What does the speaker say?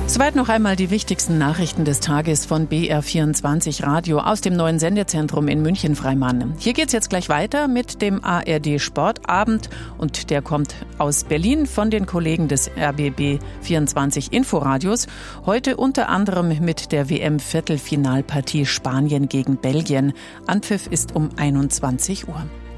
Soweit noch einmal die wichtigsten Nachrichten des Tages von BR24 Radio aus dem neuen Sendezentrum in München-Freimann. Hier geht's jetzt gleich weiter mit dem ARD Sportabend und der kommt aus Berlin von den Kollegen des RBB24 Inforadios. Heute unter anderem mit der WM-Viertelfinalpartie Spanien gegen Belgien. Anpfiff ist um 21 Uhr.